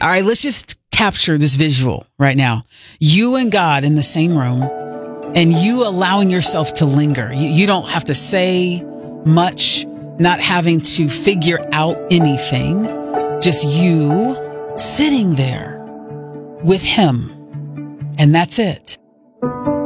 All right, let's just capture this visual right now. You and God in the same room, and you allowing yourself to linger. You don't have to say much, not having to figure out anything. Just you sitting there with him. And that's it.